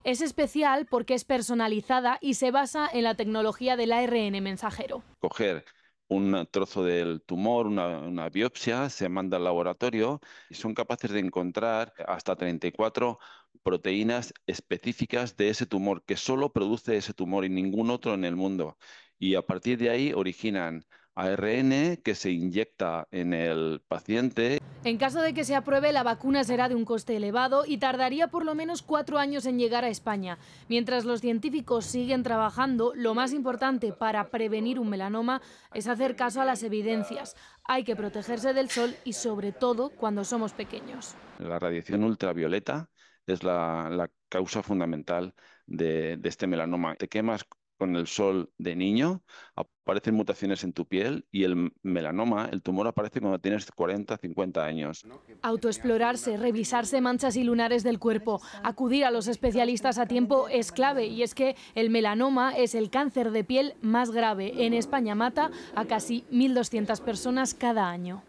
Es especial porque es personalizada y se basa en la tecnología del ARN mensajero. Coger un trozo del tumor, una biopsia, se manda al laboratorio y son capaces de encontrar hasta 34 proteínas específicas de ese tumor, que solo produce ese tumor y ningún otro en el mundo. Y a partir de ahí originan ARN que se inyecta en el paciente. En caso de que se apruebe, la vacuna será de un coste elevado y tardaría por lo menos 4 años en llegar a España. Mientras los científicos siguen trabajando, lo más importante para prevenir un melanoma es hacer caso a las evidencias. Hay que protegerse del sol y sobre todo cuando somos pequeños. La radiación ultravioleta es la causa fundamental de este melanoma. Te quemas con el sol de niño, aparecen mutaciones en tu piel y el melanoma, el tumor, aparece cuando tienes 40, 50 años. Autoexplorarse, revisarse manchas y lunares del cuerpo, acudir a los especialistas a tiempo es clave, y es que el melanoma es el cáncer de piel más grave. En España mata a casi 1.200 personas cada año.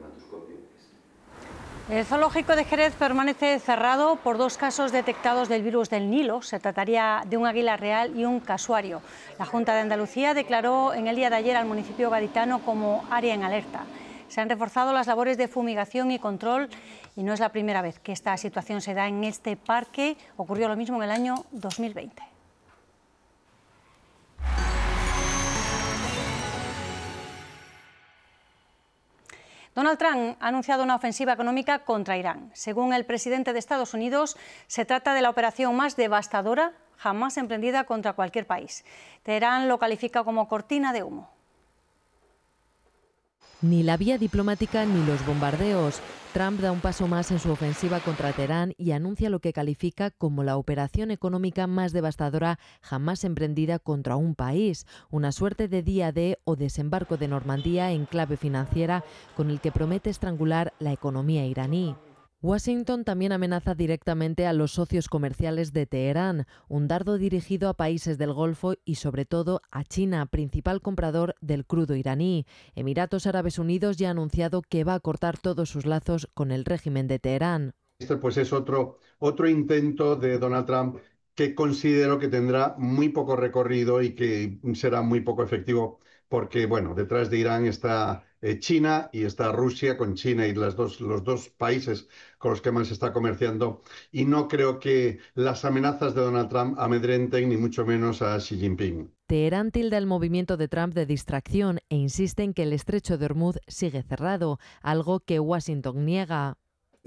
El zoológico de Jerez permanece cerrado por 2 casos detectados del virus del Nilo. Se trataría de un águila real y un casuario. La Junta de Andalucía declaró en el día de ayer al municipio gaditano como área en alerta. Se han reforzado las labores de fumigación y control y no es la primera vez que esta situación se da en este parque. Ocurrió lo mismo en el año 2020. Donald Trump ha anunciado una ofensiva económica contra Irán. Según el presidente de Estados Unidos, se trata de la operación más devastadora jamás emprendida contra cualquier país. Teherán lo califica como cortina de humo. Ni la vía diplomática ni los bombardeos. Trump da un paso más en su ofensiva contra Teherán y anuncia lo que califica como la operación económica más devastadora jamás emprendida contra un país, una suerte de día D o desembarco de Normandía en clave financiera con el que promete estrangular la economía iraní. Washington también amenaza directamente a los socios comerciales de Teherán, un dardo dirigido a países del Golfo y sobre todo a China, principal comprador del crudo iraní. Emiratos Árabes Unidos ya ha anunciado que va a cortar todos sus lazos con el régimen de Teherán. Este pues es otro intento de Donald Trump que considero que tendrá muy poco recorrido y que será muy poco efectivo porque, bueno, detrás de Irán está China y está Rusia, con China y los dos países con los que más se está comerciando, y no creo que las amenazas de Donald Trump amedrenten ni mucho menos a Xi Jinping. Teherán tilda el movimiento de Trump de distracción e insiste en que el estrecho de Hormuz sigue cerrado, algo que Washington niega.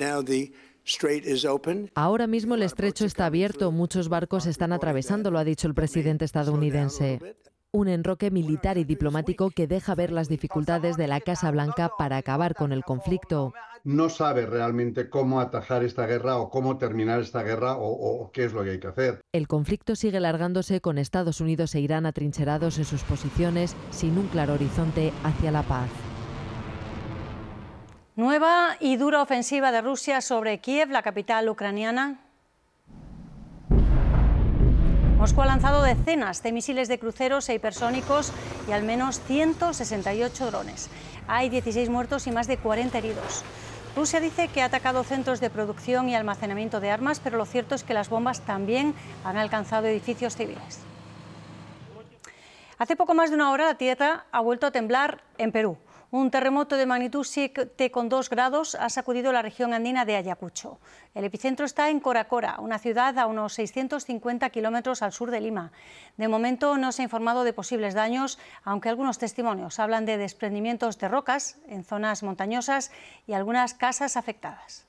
Ahora mismo el estrecho está abierto, muchos barcos están atravesándolo, ha dicho el presidente estadounidense. Un enroque militar y diplomático que deja ver las dificultades de la Casa Blanca para acabar con el conflicto. No sabe realmente cómo atajar esta guerra o cómo terminar esta guerra o qué es lo que hay que hacer. El conflicto sigue alargándose con Estados Unidos e Irán atrincherados en sus posiciones sin un claro horizonte hacia la paz. Nueva y dura ofensiva de Rusia sobre Kiev, la capital ucraniana. Moscú ha lanzado decenas de misiles de cruceros e hipersónicos y al menos 168 drones. Hay 16 muertos y más de 40 heridos. Rusia dice que ha atacado centros de producción y almacenamiento de armas, pero lo cierto es que las bombas también han alcanzado edificios civiles. Hace poco más de una hora la tierra ha vuelto a temblar en Perú. Un terremoto de magnitud 7,2 grados ha sacudido la región andina de Ayacucho. El epicentro está en Coracora, una ciudad a unos 650 kilómetros al sur de Lima. De momento no se ha informado de posibles daños, aunque algunos testimonios hablan de desprendimientos de rocas en zonas montañosas y algunas casas afectadas.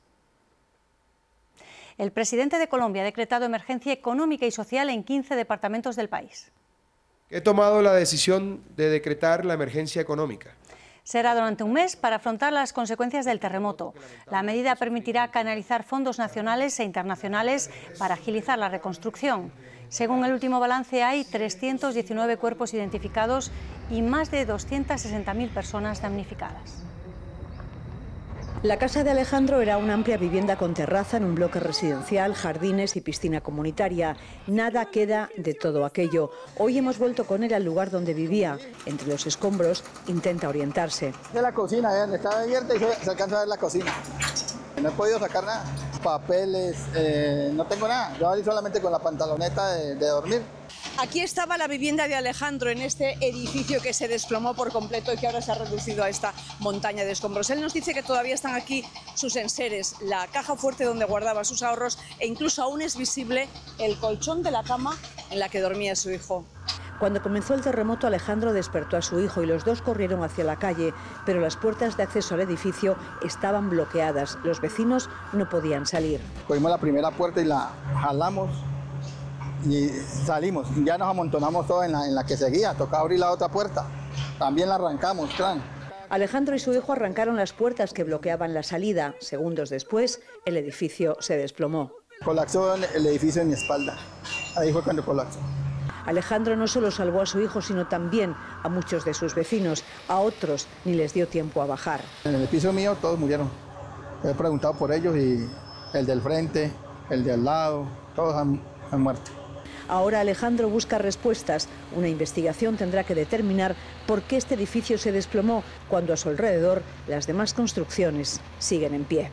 El presidente de Colombia ha decretado emergencia económica y social en 15 departamentos del país. He tomado la decisión de decretar la emergencia económica. Será durante un mes para afrontar las consecuencias del terremoto. La medida permitirá canalizar fondos nacionales e internacionales para agilizar la reconstrucción. Según el último balance, hay 319 cuerpos identificados y más de 260.000 personas damnificadas. La casa de Alejandro era una amplia vivienda con terraza en un bloque residencial, jardines y piscina comunitaria. Nada queda de todo aquello. Hoy hemos vuelto con él al lugar donde vivía. Entre los escombros intenta orientarse. De la cocina, está abierta y se alcanza a ver la cocina. No he podido sacar nada, papeles, no tengo nada. Yo salí solamente con la pantaloneta de dormir. Aquí estaba la vivienda de Alejandro, en este edificio que se desplomó por completo y que ahora se ha reducido a esta montaña de escombros. Él nos dice que todavía están aquí sus enseres, la caja fuerte donde guardaba sus ahorros e incluso aún es visible el colchón de la cama en la que dormía su hijo. Cuando comenzó el terremoto, Alejandro despertó a su hijo y los dos corrieron hacia la calle, pero las puertas de acceso al edificio estaban bloqueadas. Los vecinos no podían salir. Cogimos la primera puerta y la jalamos y salimos. Ya nos amontonamos todos en la que seguía. Tocaba abrir la otra puerta. También la arrancamos, claro. Alejandro y su hijo arrancaron las puertas que bloqueaban la salida. Segundos después, el edificio se desplomó. Colapsó el edificio en mi espalda. Ahí fue cuando colapsó. Alejandro no solo salvó a su hijo, sino también a muchos de sus vecinos. A otros ni les dio tiempo a bajar. En el piso mío todos murieron. He preguntado por ellos y el del frente, el de al lado, todos han muerto. Ahora Alejandro busca respuestas. Una investigación tendrá que determinar por qué este edificio se desplomó cuando a su alrededor las demás construcciones siguen en pie.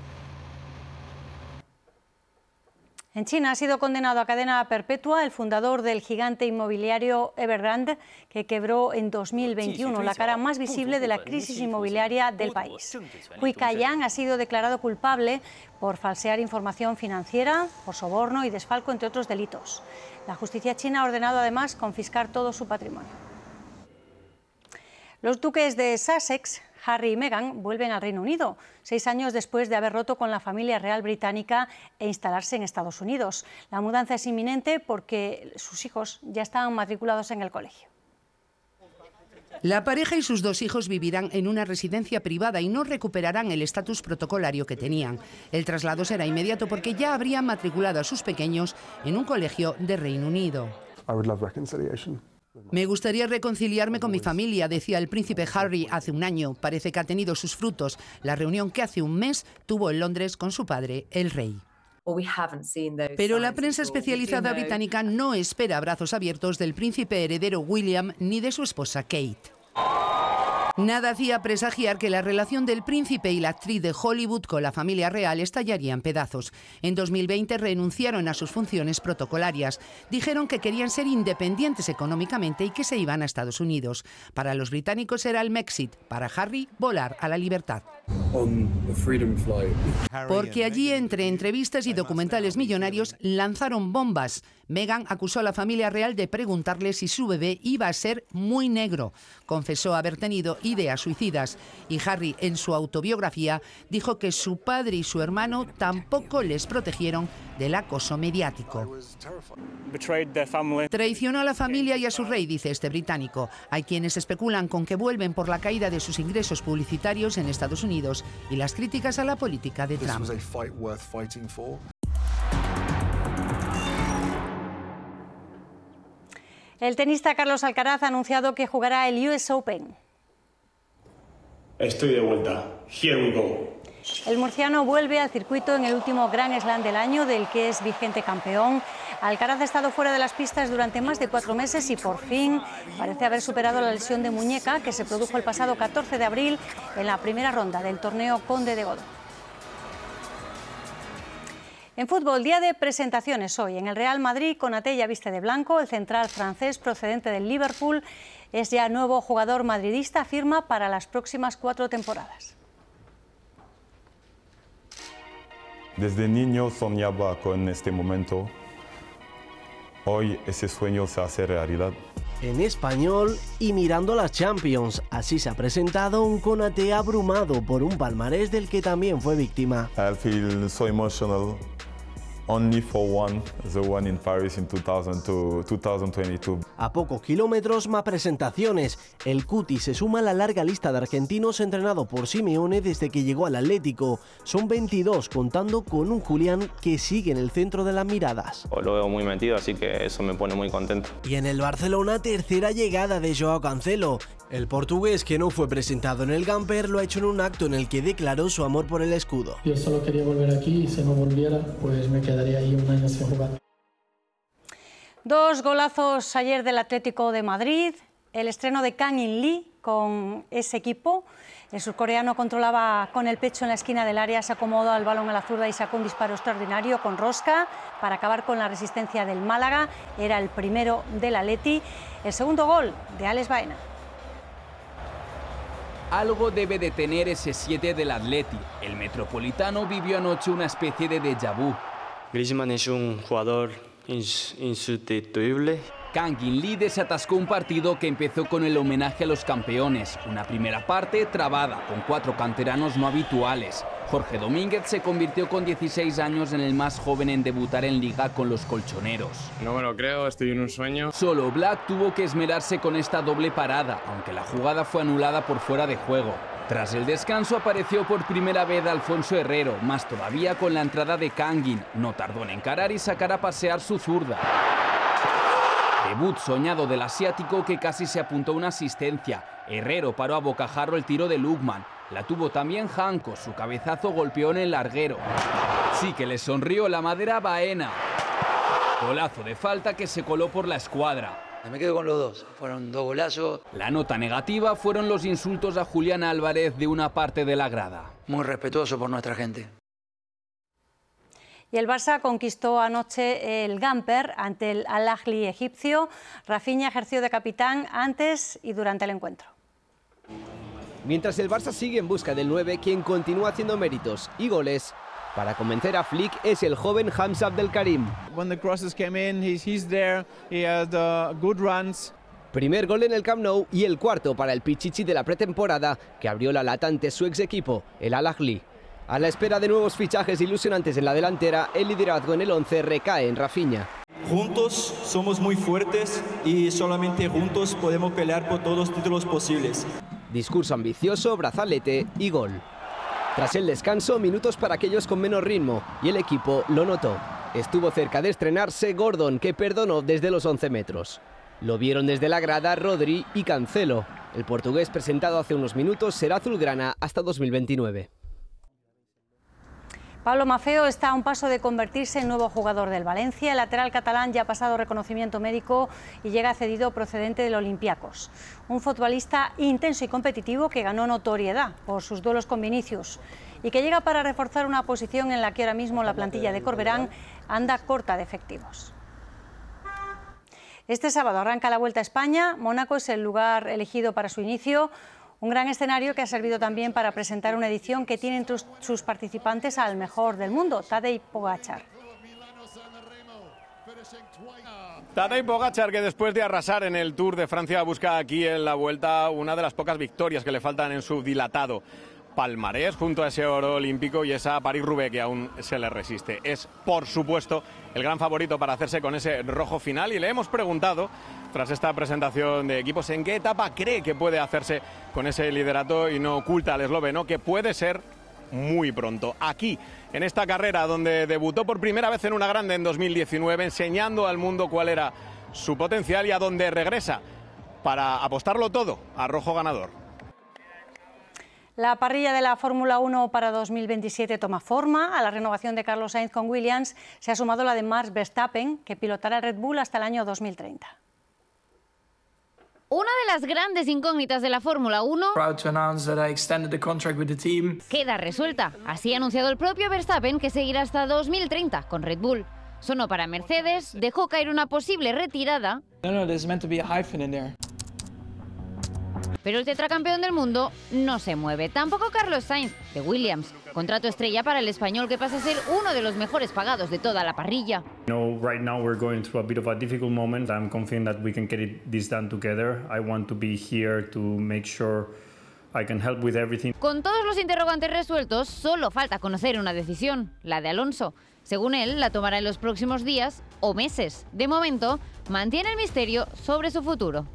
En China ha sido condenado a cadena perpetua el fundador del gigante inmobiliario Evergrande, que quebró en 2021, la cara más visible de la crisis inmobiliaria del país. Hui Ka-yang ha sido declarado culpable por falsear información financiera, por soborno y desfalco, entre otros delitos. La justicia china ha ordenado además confiscar todo su patrimonio. Los duques de Sussex, Harry y Meghan, vuelven al Reino Unido, 6 años después de haber roto con la familia real británica e instalarse en Estados Unidos. La mudanza es inminente porque sus hijos ya están matriculados en el colegio. La pareja y sus 2 hijos vivirán en una residencia privada y no recuperarán el estatus protocolario que tenían. El traslado será inmediato porque ya habrían matriculado a sus pequeños en un colegio de Reino Unido. Me gustaría reconciliarme con mi familia, decía el príncipe Harry hace un año. Parece que ha tenido sus frutos. La reunión que hace un mes tuvo en Londres con su padre, el rey. Pero la prensa especializada británica no espera abrazos abiertos del príncipe heredero William ni de su esposa Kate. Nada hacía presagiar que la relación del príncipe y la actriz de Hollywood con la familia real estallaría en pedazos. En 2020 renunciaron a sus funciones protocolarias. Dijeron que querían ser independientes económicamente y que se iban a Estados Unidos. Para los británicos era el Mexit, para Harry, volar a la libertad. Porque allí, entre entrevistas y documentales millonarios, lanzaron bombas. Meghan acusó a la familia real de preguntarle si su bebé iba a ser muy negro. Confesó haber tenido ideas suicidas. Y Harry, en su autobiografía, dijo que su padre y su hermano tampoco les protegieron del acoso mediático. Traicionó a la familia y a su rey, dice este británico. Hay quienes especulan con que vuelven por la caída de sus ingresos publicitarios en Estados Unidos y las críticas a la política de Trump. El tenista Carlos Alcaraz ha anunciado que jugará el US Open. Estoy de vuelta. Here we go. El murciano vuelve al circuito en el último Grand Slam del año, del que es vigente campeón. Alcaraz ha estado fuera de las pistas durante más de 4 meses y por fin parece haber superado la lesión de muñeca que se produjo el pasado 14 de abril en la primera ronda del torneo Conde de Godó. En fútbol, día de presentaciones hoy. En el Real Madrid, Konaté ya viste de blanco. El central francés procedente del Liverpool es ya nuevo jugador madridista, firma para las próximas 4 temporadas. Desde niño soñaba con este momento. Hoy ese sueño se hace realidad. En español y mirando las Champions, así se ha presentado un Konaté abrumado por un palmarés del que también fue víctima. I feel so emotional. Only for one, the one in Paris in 2022. A pocos kilómetros, más presentaciones. El Cuti se suma a la larga lista de argentinos entrenado por Simeone desde que llegó al Atlético. Son 22, contando con un Julián que sigue en el centro de las miradas. Lo veo muy metido, así que eso me pone muy contento. Y en el Barcelona, tercera llegada de Joao Cancelo. El portugués, que no fue presentado en el Gamper, lo ha hecho en un acto en el que declaró su amor por el escudo. Yo solo quería volver aquí y si no volviera, pues me quedaría ahí un año sin jugar. 2 golazos ayer del Atlético de Madrid, el estreno de Kang In Lee con ese equipo, El surcoreano controlaba con el pecho en la esquina del área, se acomodó al balón a la zurda y sacó un disparo extraordinario con rosca para acabar con la resistencia del Málaga. Era el primero del Atleti. El segundo gol de Alex Baena. Algo debe de tener ese 7 del Atleti. El metropolitano vivió anoche una especie de déjà vu. Griezmann es un jugador insustituible. Kangin Lee desatascó un partido que empezó con el homenaje a los campeones. Una primera parte trabada, con 4 canteranos no habituales. Jorge Domínguez se convirtió con 16 años en el más joven en debutar en Liga con los colchoneros. No me lo creo, estoy en un sueño. Solo Black tuvo que esmerarse con esta doble parada, aunque la jugada fue anulada por fuera de juego. Tras el descanso apareció por primera vez Alfonso Herrero, más todavía con la entrada de Kangin. No tardó en encarar y sacar a pasear su zurda. Debut soñado del asiático que casi se apuntó una asistencia. Herrero paró a bocajarro el tiro de Lukman. La tuvo también Janko, su cabezazo golpeó en el larguero. Sí que le sonrió la madera a Baena. Golazo de falta que se coló por la escuadra. Me quedo con los dos, fueron 2 golazos. La nota negativa fueron los insultos a Julián Álvarez de una parte de la grada. Muy respetuoso por nuestra gente. Y el Barça conquistó anoche el Gamper ante el Al-Ahly egipcio. Rafinha ejerció de capitán antes y durante el encuentro. Mientras el Barça sigue en busca del 9, quien continúa haciendo méritos y goles para convencer a Flick es el joven Hamza Abdelkarim. Primer gol en el Camp Nou y el cuarto para el Pichichi de la pretemporada, que abrió la lata ante su ex equipo, el Al-Ahly. A la espera de nuevos fichajes ilusionantes en la delantera, el liderazgo en el 11 recae en Rafinha. Juntos somos muy fuertes y solamente juntos podemos pelear por todos los títulos posibles. Discurso ambicioso, brazalete y gol. Tras el descanso, minutos para aquellos con menos ritmo, y el equipo lo notó. Estuvo cerca de estrenarse Gordon, que perdonó desde los 11 metros. Lo vieron desde la grada Rodri y Cancelo. El portugués presentado hace unos minutos será azulgrana hasta 2029. Pablo Maffeo está a un paso de convertirse en nuevo jugador del Valencia. El lateral catalán ya ha pasado reconocimiento médico y llega cedido procedente del Olympiacos. Un futbolista intenso y competitivo que ganó notoriedad por sus duelos con Vinicius y que llega para reforzar una posición en la que ahora mismo la plantilla de Corberán anda corta de efectivos. Este sábado arranca la Vuelta a España. Mónaco es el lugar elegido para su inicio. Un gran escenario que ha servido también para presentar una edición que tiene entre sus participantes al mejor del mundo, Tadej Pogačar. Tadej Pogačar, que después de arrasar en el Tour de Francia busca aquí en la Vuelta una de las pocas victorias que le faltan en su dilatado palmarés, junto a ese oro olímpico y esa París-Roubaix que aún se le resiste. Es, por supuesto, el gran favorito para hacerse con ese rojo final, y le hemos preguntado, tras esta presentación de equipos, en qué etapa cree que puede hacerse con ese liderato, y no oculta al esloveno que puede ser muy pronto. Aquí, en esta carrera donde debutó por primera vez en una grande en 2019, enseñando al mundo cuál era su potencial, y a donde regresa para apostarlo todo a rojo ganador. La parrilla de la Fórmula 1 para 2027 toma forma. A la renovación de Carlos Sainz con Williams se ha sumado la de Max Verstappen, que pilotará Red Bull hasta el año 2030. Una de las grandes incógnitas de la Fórmula 1 queda resuelta. Así ha anunciado el propio Verstappen que seguirá hasta 2030 con Red Bull. Sonó para Mercedes, dejó caer una posible retirada. Pero el tetracampeón del mundo no se mueve. Tampoco Carlos Sainz, de Williams. Contrato estrella para el español, que pasa a ser uno de los mejores pagados de toda la parrilla. Right now we're going through a bit of a difficult moment. I'm confident that we can get this done together. I want to be here to make sure I can help with everything. Con todos los interrogantes resueltos, solo falta conocer una decisión, la de Alonso. Según él, la tomará en los próximos días o meses. De momento, mantiene el misterio sobre su futuro.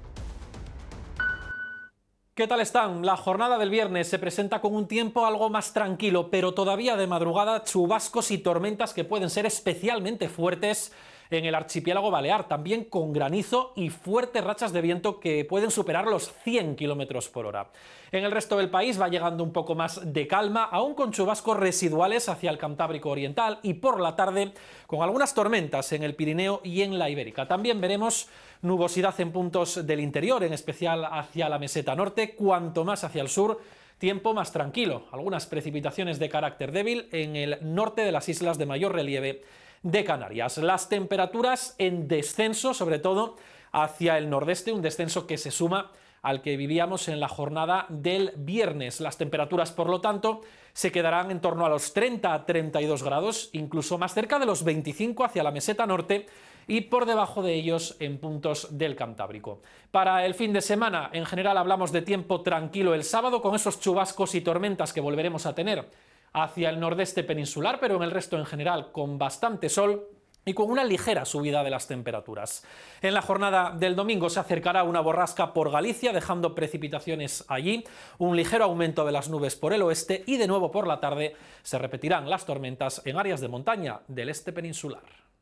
¿Qué tal están? La jornada del viernes se presenta con un tiempo algo más tranquilo, pero todavía de madrugada chubascos y tormentas que pueden ser especialmente fuertes en el archipiélago balear, también con granizo y fuertes rachas de viento que pueden superar los 100 km por hora. En el resto del país va llegando un poco más de calma, aún con chubascos residuales hacia el Cantábrico Oriental, y por la tarde con algunas tormentas en el Pirineo y en la Ibérica. También veremos nubosidad en puntos del interior, en especial hacia la meseta norte, cuanto más hacia el sur, tiempo más tranquilo. Algunas precipitaciones de carácter débil en el norte de las islas de mayor relieve de Canarias. Las temperaturas en descenso, sobre todo hacia el nordeste, un descenso que se suma al que vivíamos en la jornada del viernes. Las temperaturas, por lo tanto, se quedarán en torno a los 30 a 32 grados, incluso más cerca de los 25 hacia la meseta norte y por debajo de ellos en puntos del Cantábrico. Para el fin de semana, en general, hablamos de tiempo tranquilo el sábado, con esos chubascos y tormentas que volveremos a tener hacia el nordeste peninsular, pero en el resto en general con bastante sol y con una ligera subida de las temperaturas. En la jornada del domingo se acercará una borrasca por Galicia, dejando precipitaciones allí, un ligero aumento de las nubes por el oeste y de nuevo por la tarde se repetirán las tormentas en áreas de montaña del este peninsular.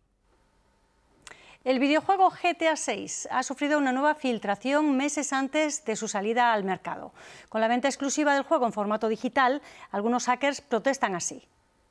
El videojuego GTA 6 ha sufrido una nueva filtración meses antes de su salida al mercado. Con la venta exclusiva del juego en formato digital, algunos hackers protestan así.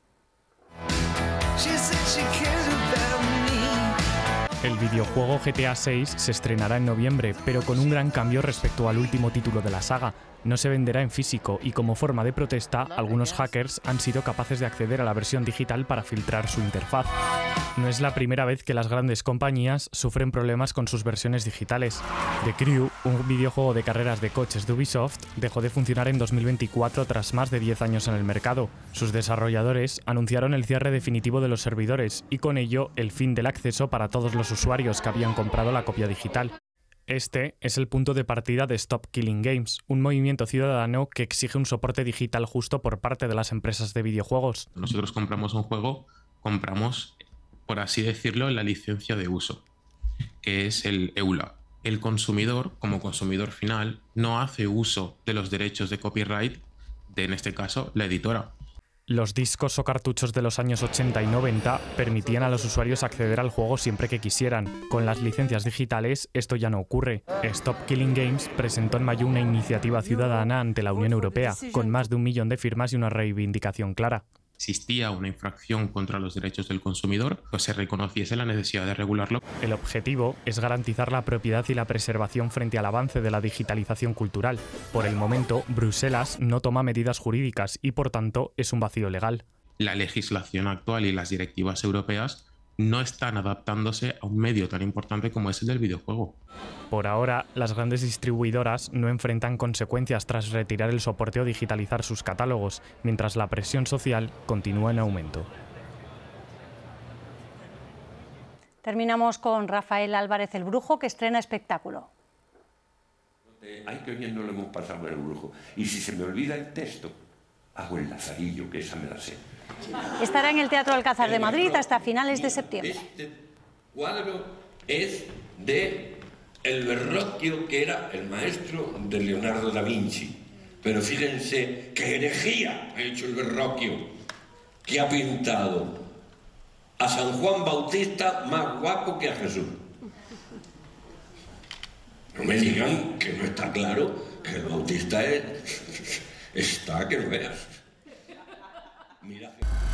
El videojuego GTA 6 se estrenará en noviembre, pero con un gran cambio respecto al último título de la saga. No se venderá en físico y como forma de protesta, algunos hackers han sido capaces de acceder a la versión digital para filtrar su interfaz. No es la primera vez que las grandes compañías sufren problemas con sus versiones digitales. The Crew, un videojuego de carreras de coches de Ubisoft, dejó de funcionar en 2024 tras más de 10 años en el mercado. Sus desarrolladores anunciaron el cierre definitivo de los servidores y con ello el fin del acceso para todos los usuarios que habían comprado la copia digital. Este es el punto de partida de Stop Killing Games, un movimiento ciudadano que exige un soporte digital justo por parte de las empresas de videojuegos. Nosotros compramos un juego, compramos, por así decirlo, la licencia de uso, que es el EULA. El consumidor, como consumidor final, no hace uso de los derechos de copyright de, en este caso, la editora. Los discos o cartuchos de los años 80 y 90 permitían a los usuarios acceder al juego siempre que quisieran. Con las licencias digitales esto ya no ocurre. Stop Killing Games presentó en mayo una iniciativa ciudadana ante la Unión Europea, con más de 1 millón de firmas y una reivindicación clara. Existía una infracción contra los derechos del consumidor, pues se reconociese la necesidad de regularlo. El objetivo es garantizar la propiedad y la preservación frente al avance de la digitalización cultural. Por el momento, Bruselas no toma medidas jurídicas y, por tanto, es un vacío legal. La legislación actual y las directivas europeas no están adaptándose a un medio tan importante como es el del videojuego. Por ahora, las grandes distribuidoras no enfrentan consecuencias tras retirar el soporte o digitalizar sus catálogos, mientras la presión social continúa en aumento. Terminamos con Rafael Álvarez el Brujo, que estrena espectáculo. Hay que bien no lo hemos pasado en el Brujo. Y si se me olvida el texto, hago el Lazarillo, que esa me la sé. Estará en el Teatro Alcázar de Madrid hasta finales de septiembre. Este cuadro es de el Verrocchio, que era el maestro de Leonardo da Vinci. Pero fíjense qué herejía ha hecho el Verrocchio, que ha pintado a San Juan Bautista más guapo que a Jesús. No me digan que no está claro que el Bautista está que no veas. Mira.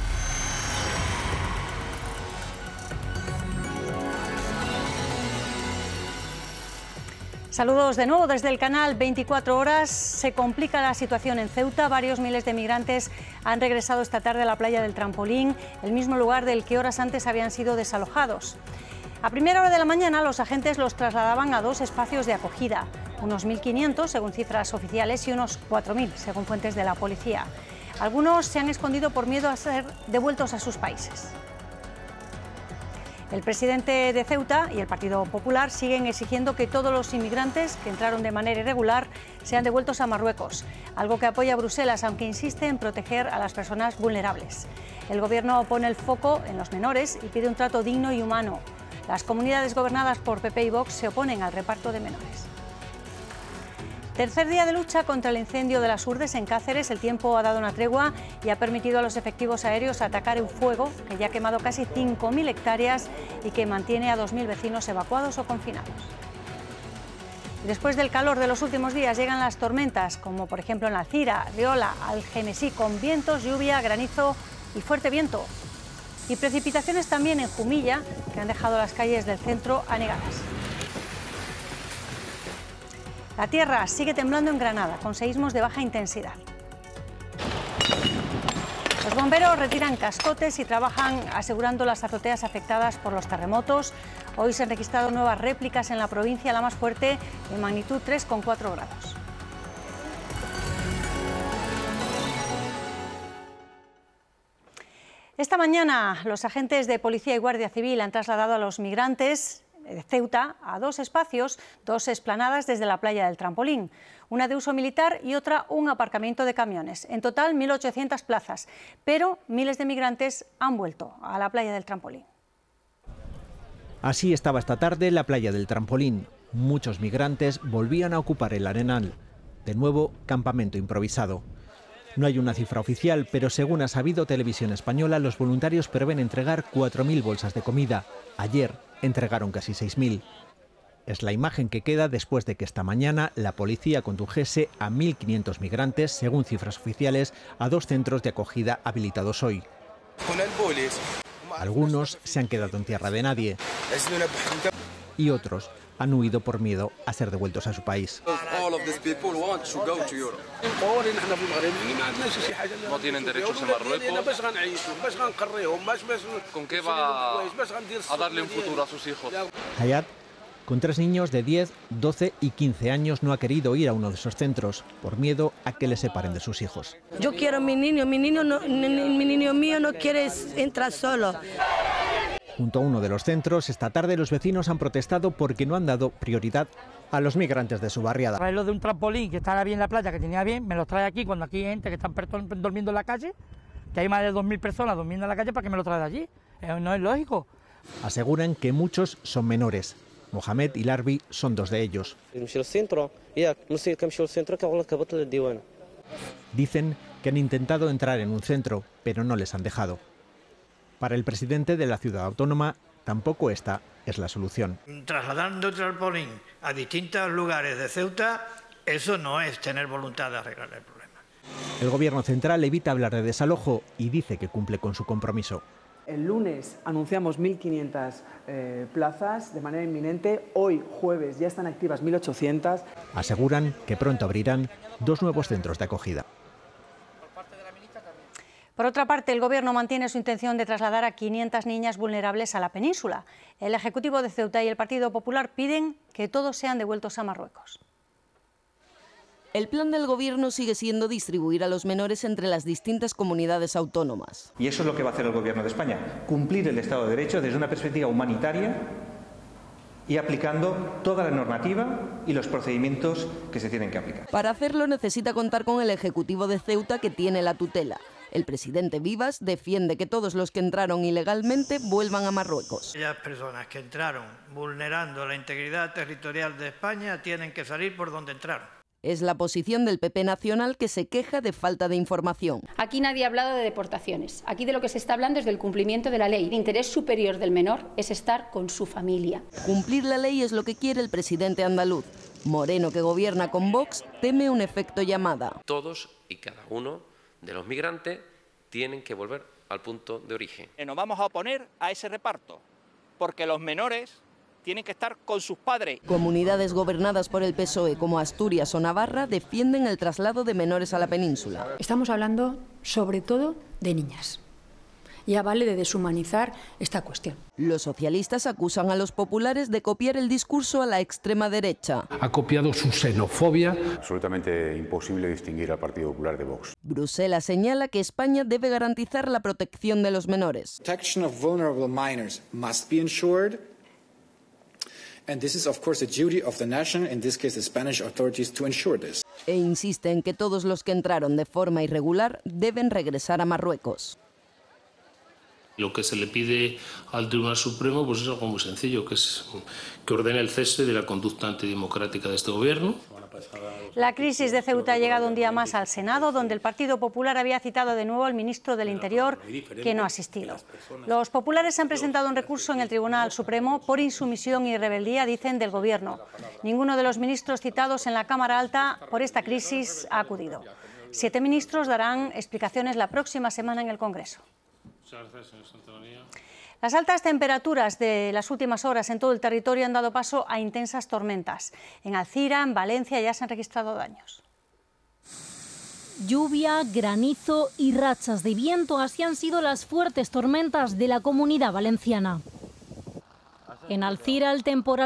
Saludos de nuevo desde el canal 24 Horas. Se complica la situación en Ceuta. Varios miles de migrantes han regresado esta tarde a la playa del Trampolín, el mismo lugar del que horas antes habían sido desalojados. A primera hora de la mañana los agentes los trasladaban a 2 espacios de acogida, unos 1.500 según cifras oficiales y unos 4.000 según fuentes de la policía. Algunos se han escondido por miedo a ser devueltos a sus países. El presidente de Ceuta y el Partido Popular siguen exigiendo que todos los inmigrantes que entraron de manera irregular sean devueltos a Marruecos, algo que apoya Bruselas, aunque insiste en proteger a las personas vulnerables. El Gobierno pone el foco en los menores y pide un trato digno y humano. Las comunidades gobernadas por PP y Vox se oponen al reparto de menores. Tercer día de lucha contra el incendio de las Urdes en Cáceres. El tiempo ha dado una tregua y ha permitido a los efectivos aéreos atacar un fuego que ya ha quemado casi 5.000 hectáreas y que mantiene a 2.000 vecinos evacuados o confinados. Después del calor de los últimos días llegan las tormentas, como por ejemplo en Alcira, Riola, Algemesí, con vientos, lluvia, granizo y fuerte viento. Y precipitaciones también en Jumilla, que han dejado las calles del centro anegadas. La tierra sigue temblando en Granada, con seísmos de baja intensidad. Los bomberos retiran cascotes y trabajan asegurando las azoteas afectadas por los terremotos. Hoy se han registrado nuevas réplicas en la provincia, la más fuerte de magnitud 3,4 grados. Esta mañana los agentes de Policía y Guardia Civil han trasladado a los migrantes de Ceuta a dos espacios, dos explanadas desde la playa del Trampolín, una de uso militar y otra un aparcamiento de camiones. En total 1.800 plazas, pero miles de migrantes han vuelto a la playa del Trampolín. Así estaba esta tarde la playa del Trampolín. Muchos migrantes volvían a ocupar el arenal. De nuevo, campamento improvisado. No hay una cifra oficial, pero según ha sabido Televisión Española, los voluntarios prevén entregar 4.000 bolsas de comida. Ayer entregaron casi 6.000. Es la imagen que queda después de que esta mañana la policía condujese a 1.500 migrantes, según cifras oficiales, a dos centros de acogida habilitados hoy. Algunos se han quedado en tierra de nadie y otros han huido por miedo a ser devueltos a su país. No tienen derechos en Marruecos. ¿Con qué va a darle un futuro a sus hijos? Hayat, con 3 niños de 10, 12 y 15 años, no ha querido ir a uno de esos centros por miedo a que le separen de sus hijos. Yo quiero a mi niño mío no quiere entrar solo. Junto a uno de los centros, esta tarde los vecinos han protestado porque no han dado prioridad a los migrantes de su barriada. Traerlo de un trampolín que estaba bien en la playa, que tenía bien, me los trae aquí cuando aquí hay gente que están durmiendo en la calle, que hay más de 2.000 personas durmiendo en la calle, para que me lo trae de allí. No es lógico. Aseguran que muchos son menores. Mohamed y Larbi son dos de ellos. Dicen que han intentado entrar en un centro, pero no les han dejado. Para el presidente de la ciudad autónoma, tampoco esta es la solución. Trasladando trampolín a distintos lugares de Ceuta, eso no es tener voluntad de arreglar el problema. El gobierno central evita hablar de desalojo y dice que cumple con su compromiso. El lunes anunciamos 1.500 plazas de manera inminente. Hoy, jueves, ya están activas 1.800. Aseguran que pronto abrirán 2 nuevos centros de acogida. Por otra parte, el Gobierno mantiene su intención de trasladar a 500 niñas vulnerables a la península. El Ejecutivo de Ceuta y el Partido Popular piden que todos sean devueltos a Marruecos. El plan del Gobierno sigue siendo distribuir a los menores entre las distintas comunidades autónomas. Y eso es lo que va a hacer el Gobierno de España, cumplir el Estado de Derecho desde una perspectiva humanitaria y aplicando toda la normativa y los procedimientos que se tienen que aplicar. Para hacerlo necesita contar con el Ejecutivo de Ceuta, que tiene la tutela. El presidente Vivas defiende que todos los que entraron ilegalmente vuelvan a Marruecos. Aquellas personas que entraron vulnerando la integridad territorial de España tienen que salir por donde entraron. Es la posición del PP Nacional, que se queja de falta de información. Aquí nadie ha hablado de deportaciones. Aquí de lo que se está hablando es del cumplimiento de la ley. El interés superior del menor es estar con su familia. Cumplir la ley es lo que quiere el presidente andaluz. Moreno, que gobierna con Vox, teme un efecto llamada. Todos y cada uno de los migrantes tienen que volver al punto de origen. Nos vamos a oponer a ese reparto, porque los menores tienen que estar con sus padres. Comunidades gobernadas por el PSOE, como Asturias o Navarra, defienden el traslado de menores a la península. Estamos hablando sobre todo de niñas. Ya vale de deshumanizar esta cuestión. Los socialistas acusan a los populares de copiar el discurso a la extrema derecha. Ha copiado su xenofobia. Absolutamente imposible distinguir al Partido Popular de Vox. Bruselas señala que España debe garantizar la protección de los menores. Protection of vulnerable minors must be ensured. And this is, of course, the duty of the nation, in this case the Spanish authorities, to ensure this. E insiste en que todos los que entraron de forma irregular deben regresar a Marruecos. Lo que se le pide al Tribunal Supremo pues es algo muy sencillo, que es que ordene el cese de la conducta antidemocrática de este gobierno. La crisis de Ceuta ha llegado un día más al Senado, donde el Partido Popular había citado de nuevo al ministro del Interior, que no ha asistido. Los populares han presentado un recurso en el Tribunal Supremo por insumisión y rebeldía, dicen, del Gobierno. Ninguno de los ministros citados en la Cámara Alta por esta crisis ha acudido. 7 ministros darán explicaciones la próxima semana en el Congreso. Las altas temperaturas de las últimas horas en todo el territorio han dado paso a intensas tormentas. En Alcira, en Valencia, ya se han registrado daños. Lluvia, granizo y rachas de viento, así han sido las fuertes tormentas de la Comunidad Valenciana. En Alcira el temporal